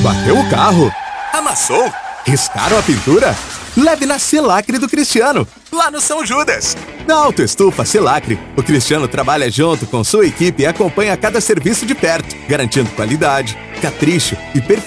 Bateu o carro? Amassou? Riscaram a pintura? Leve na Silacre do Cristiano, lá no São Judas. Na Autoestufa Silacre, o Cristiano trabalha junto com sua equipe e acompanha cada serviço de perto, garantindo qualidade, capricho e perfeição